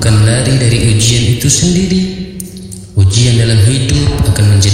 bukan lari dari ujian itu sendiri. Ujian dalam hidup akan menjadi